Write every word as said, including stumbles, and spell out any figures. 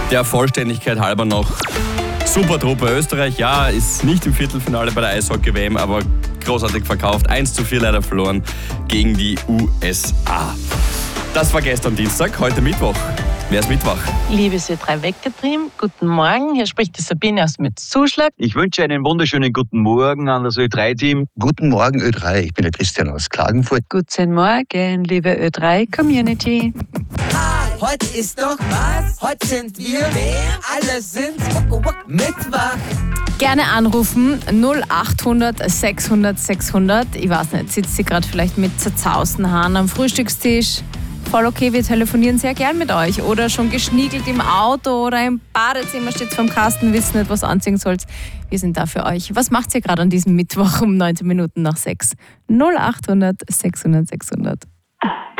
Der Vollständigkeit halber noch. Super Truppe Österreich, ja, ist nicht im Viertelfinale bei der Eishockey-W M, aber großartig verkauft. eins zu vier leider verloren gegen die U S A. Das war gestern Dienstag, heute Mittwoch. Wer ist Mittwoch? Liebes Ö drei Weckerteam, guten Morgen. Hier spricht die Sabine aus Metzuschlag. Ich wünsche einen wunderschönen guten Morgen an das Ö drei Team. Guten Morgen Ö drei, ich bin der Christian aus Klagenfurt. Guten Morgen, liebe Ö drei Community. Hi, heute ist doch was? Heute sind wir wer? Alle sind Mittwoch. Gerne anrufen, null achthundert sechshundert sechshundert. Ich weiß nicht, sitzt sie gerade vielleicht mit zerzausten Haaren am Frühstückstisch? Voll okay, wir telefonieren sehr gern mit euch. Oder schon geschniegelt im Auto oder im Badezimmer, steht vorm Kasten, wisst nicht, was anziehen sollt. Wir sind da für euch. Was macht ihr gerade an diesem Mittwoch um neunzehn Minuten nach sechs? null achthundert sechshundert sechshundert.